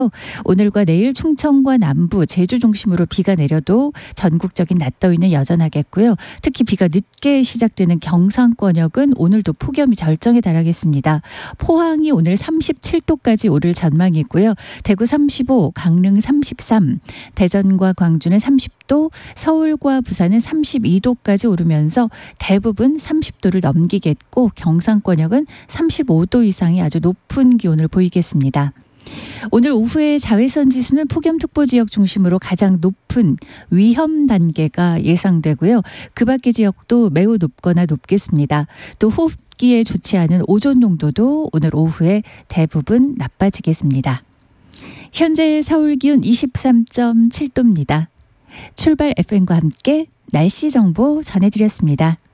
오늘과 내일 충청과 남부, 제주 중심으로 비가 내려도 전국적인 낮더위는 여전하겠고요. 특히 비가 늦게 시작되는 경상권역은 오늘도 폭염이 절정에 달하겠습니다. 포항이 오늘 37도까지 오를 전망이고요. 대구 35, 강릉 33, 대전과 광주는 30도, 서울과 부산은 32도까지 오르면서 대부분 30도를 넘기겠고 경상권역은 35도 이상의 아주 높은 기온을 보이겠습니다. 오늘 오후에 자외선 지수는 폭염특보 지역 중심으로 가장 높은 위험 단계가 예상되고요. 그 밖의 지역도 매우 높거나 높겠습니다. 또 호흡기에 좋지 않은 오존 농도도 오늘 오후에 대부분 나빠지겠습니다. 현재 서울 기온 23.7도입니다. 출발 FM과 함께 날씨 정보 전해드렸습니다.